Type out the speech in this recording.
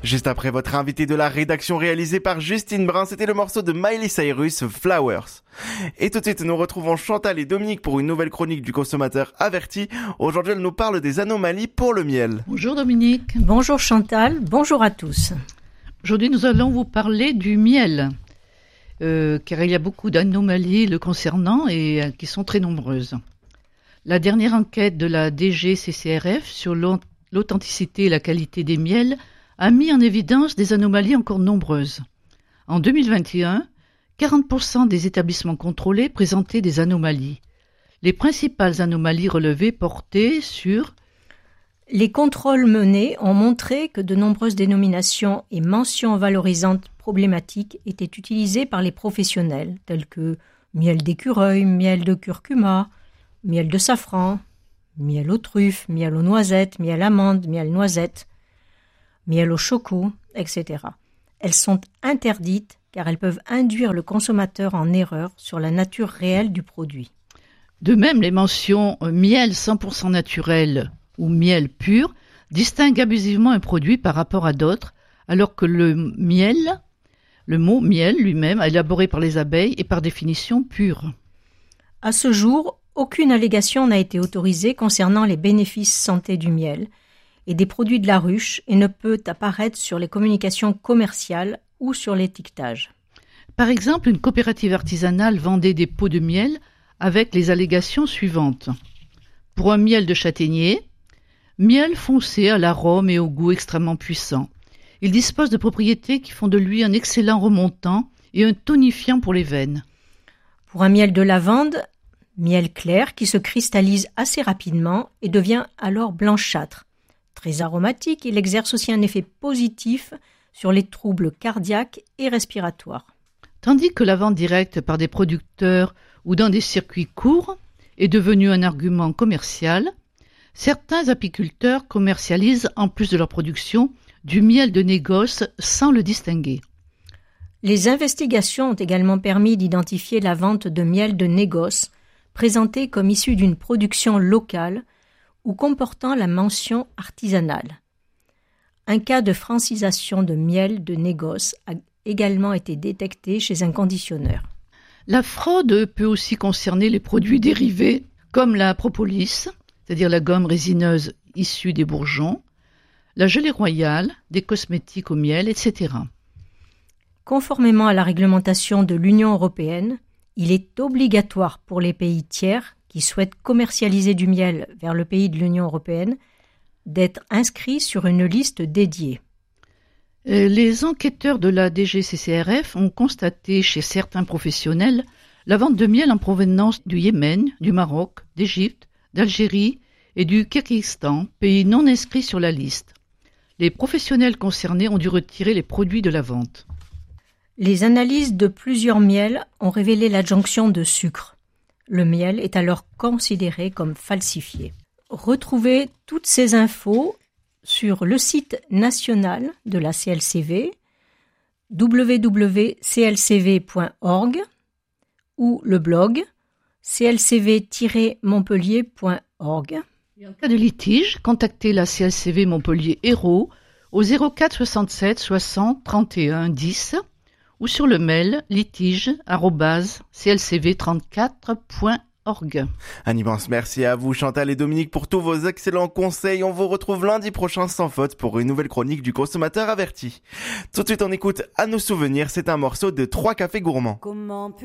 Juste après votre invité de la rédaction réalisé par Justine Brun, c'était le morceau de Miley Cyrus, Flowers. Et tout de suite, nous retrouvons Chantal et Dominique pour une nouvelle chronique du consommateur averti. Aujourd'hui, elle nous parle des anomalies pour le miel. Bonjour Dominique. Bonjour Chantal, bonjour à tous. Aujourd'hui, nous allons vous parler du miel, car il y a beaucoup d'anomalies le concernant et qui sont très nombreuses. La dernière enquête de la DGCCRF sur l'authenticité et la qualité des miels a mis en évidence des anomalies encore nombreuses. En 2021, 40% des établissements contrôlés présentaient des anomalies. Les principales anomalies relevées portaient sur... Les contrôles menés ont montré que de nombreuses dénominations et mentions valorisantes problématiques étaient utilisées par les professionnels, tels que miel d'écureuil, miel de curcuma, miel de safran, miel aux truffes, miel aux noisettes, miel amande, miel noisette, miel au choco, etc. Elles sont interdites car elles peuvent induire le consommateur en erreur sur la nature réelle du produit. De même, les mentions miel 100% naturel ou miel pur distinguent abusivement un produit par rapport à d'autres, alors que le mot miel lui-même, élaboré par les abeilles, est par définition pur. À ce jour, aucune allégation n'a été autorisée concernant les bénéfices santé du miel et des produits de la ruche et ne peut apparaître sur les communications commerciales ou sur l'étiquetage. Par exemple, une coopérative artisanale vendait des pots de miel avec les allégations suivantes. Pour un miel de châtaignier, miel foncé à l'arôme et au goût extrêmement puissant. Il dispose de propriétés qui font de lui un excellent remontant et un tonifiant pour les veines. Pour un miel de lavande, miel clair qui se cristallise assez rapidement et devient alors blanchâtre. Très aromatique, il exerce aussi un effet positif sur les troubles cardiaques et respiratoires. Tandis que la vente directe par des producteurs ou dans des circuits courts est devenue un argument commercial, certains apiculteurs commercialisent, en plus de leur production, du miel de négoce sans le distinguer. Les investigations ont également permis d'identifier la vente de miel de négoce, présenté comme issu d'une production locale ou comportant la mention artisanale. Un cas de francisation de miel de négoce a également été détecté chez un conditionneur. La fraude peut aussi concerner les produits dérivés comme la propolis, c'est-à-dire la gomme résineuse issue des bourgeons, la gelée royale, des cosmétiques au miel, etc. Conformément à la réglementation de l'Union européenne, il est obligatoire pour les pays tiers qui souhaitent commercialiser du miel vers le pays de l'Union européenne d'être inscrits sur une liste dédiée. Les enquêteurs de la DGCCRF ont constaté chez certains professionnels la vente de miel en provenance du Yémen, du Maroc, d'Égypte, d'Algérie et du Kyrgyzstan, pays non inscrits sur la liste. Les professionnels concernés ont dû retirer les produits de la vente. Les analyses de plusieurs miels ont révélé l'adjonction de sucre. Le miel est alors considéré comme falsifié. Retrouvez toutes ces infos sur le site national de la CLCV, www.clcv.org ou le blog clcv-montpellier.org. Et en cas de litige, contactez la CLCV Montpellier Hérault au 04 67 60 31 10 ou sur le mail litige@clcv34.org. Un immense merci à vous Chantal et Dominique pour tous vos excellents conseils. On vous retrouve lundi prochain sans faute pour une nouvelle chronique du consommateur averti. Tout de suite on écoute À nos souvenirs, c'est un morceau de 3 cafés gourmands.